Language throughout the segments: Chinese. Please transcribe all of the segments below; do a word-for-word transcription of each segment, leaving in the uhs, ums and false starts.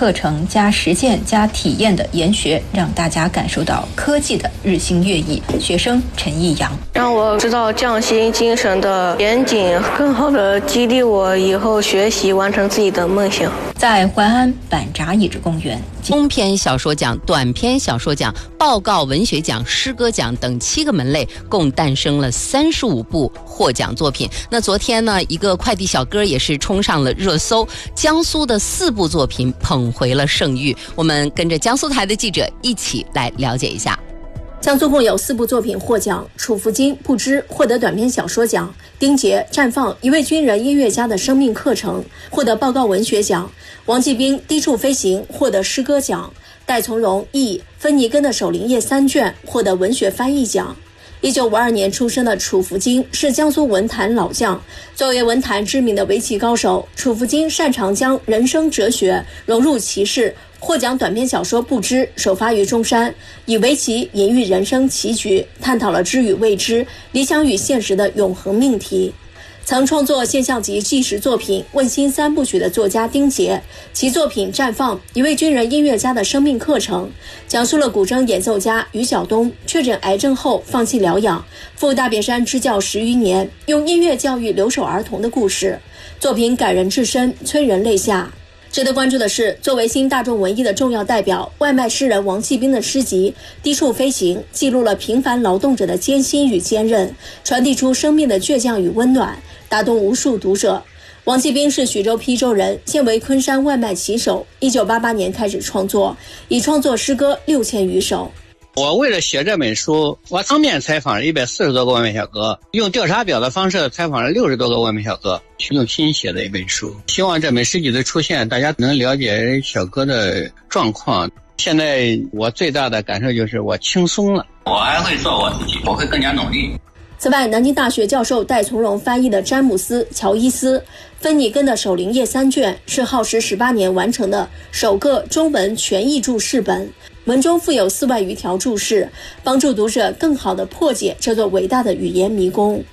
课程加实践加体验的研学，让大家感受到科技的日新月异。学生陈义阳， 让我知道匠心精神的严谨，更好的激励我以后学习完成自己的梦想。 在淮安板闸遗址公园， 中篇小说奖、短篇小说奖、报告文学奖、诗歌奖等七个门类，共诞生了三十五部获奖作品。那昨天呢，一个快递小哥也是冲上了热搜，江苏的四部作品捧回了盛誉。我们跟着江苏台的记者一起来了解一下。 江苏共有四部作品获奖，楚福金不知获得短篇小说奖，丁杰绽放一位军人音乐家的生命课程获得报告文学奖，王继兵低处飞行获得诗歌奖，戴从容译芬尼根的守灵夜三卷获得文学翻译奖。一九五二年出生的楚福金是江苏文坛老将，作为文坛知名的围棋高手，楚福金擅长将人生哲学融入棋事。获奖短篇小说《不知》首发于中山，以围棋隐喻人生棋局，探讨了知与未知、理想与现实的永恒命题。曾创作现象级纪实作品《问心三部曲》的作家丁杰，其作品《绽放》一位军人音乐家的生命课程，讲述了古筝演奏家于晓东确诊癌症后放弃疗养，赴大别山支教十余年，用音乐教育留守儿童的故事。作品感人至深，催人泪下。值得关注的是，作为新大众文艺的重要代表，外卖诗人王继兵的诗集《低处飞行》记录了平凡劳动者的艰辛与坚韧，传递出生命的倔强与温暖，打动无数读者。王继兵是徐州邳州人，现为昆山外卖骑手。一九八八年开始创作，已创作诗歌六千余首。 我为了写这本书，我当面采访了一百四十多个外卖小哥，用调查表的方式采访了六十多个外卖小哥，用心写的一本书。希望这本诗集的出现，大家能了解小哥的状况。现在我最大的感受就是我轻松了， 我还会做我自己，我会更加努力。 此外，南京大学教授戴从容翻译的詹姆斯·乔伊斯·芬尼根的《守灵夜三卷》是耗时十八年完成的首个中文全译注释本，文中附有四万余条注释，帮助读者更好地破解这座伟大的语言迷宫。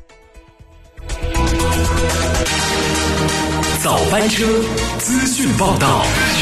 早班车资讯报道。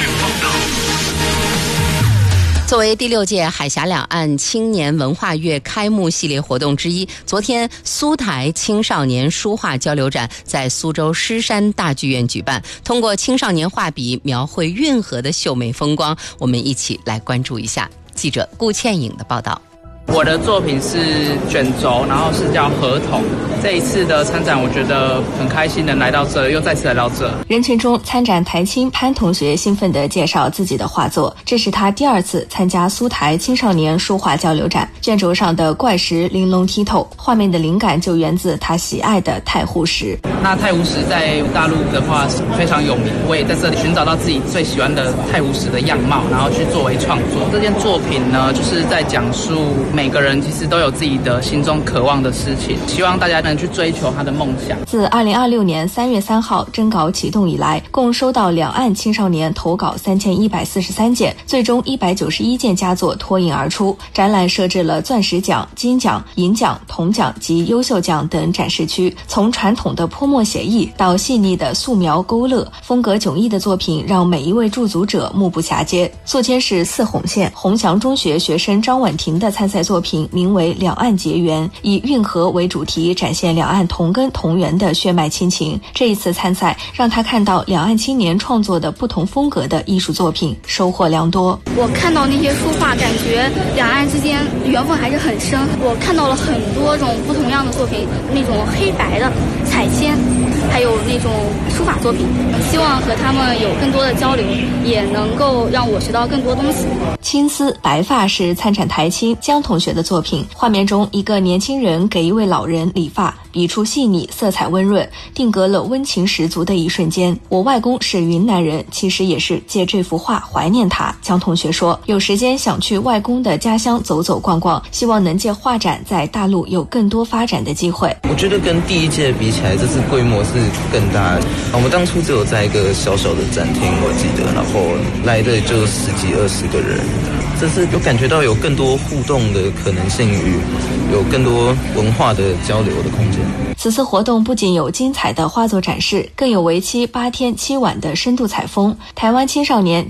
作为第六届海峡两岸青年文化月开幕系列活动之一，昨天苏台青少年书画交流展在苏州狮山大剧院举办。通过青少年画笔描绘运河的秀美风光，我们一起来关注一下记者顾倩颖的报道。 我的作品是卷轴，然后是叫河童。这一次的参展，我觉得很开心能来到这，又再次来到这。 人群中，参展台青潘同学兴奋地介绍自己的画作，这是他第二次参加苏台青少年书画交流展。卷轴上的怪石玲珑剔透，画面的灵感就源自他喜爱的太湖石。 那太湖石在大陆的话是非常有名，我也在这里寻找到自己最喜欢的太湖石的样貌，然后去作为创作。这件作品呢，就是在讲述每个人其实都有自己的心中渴望的事情，希望大家能去追求他的梦想。 自二零二六年三月三号征稿启动以来，共收到两岸青少年投稿三千一百四十三件，最终一百九十一件佳作脱颖而出。展览设置了钻石奖、金奖、银奖、铜奖及优秀奖等展示区，从传统的泼墨写意到细腻的素描勾勒，风格迥异的作品让每一位驻足者目不暇接。宿迁市泗洪县洪祥中学学生张婉婷的参赛作品名为《两岸结缘》，以运河为主题，展现两岸同根同源的血脉亲情。这一次参赛让他看到两岸青年创作的不同风格的艺术作品，收获良多。 我看到那些书画，感觉两岸之间缘分还是很深。我看到了很多种不同样的作品，那种黑白的、彩铅，还有那种书法作品，希望和他们有更多的交流，也能够让我学到更多东西。 青丝白发是参展台青江同学的作品，画面中一个年轻人给一位老人理发，笔触细腻，色彩温润，定格了温情十足的一瞬间。我外公是云南人，其实也是借这幅画怀念他。江同学说，有时间想去外公的家乡走走逛逛，希望能借画展在大陆有更多发展的机会。 我觉得跟第一届比起来，这次规模是更大。我们当初只有在一个小小的展厅，我记得，然后来的就十几二十个人。这次有感觉到有更多互动的可能性与有更多文化的交流的空间。 此次活动不仅有精彩的画作展示，更有为期八天七晚的深度采风。台湾青少年